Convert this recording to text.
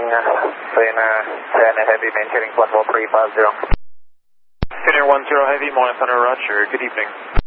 China Heavy, maintaining 14350. Finnair 10 Heavy, Moana Thunder, Roger. Good evening.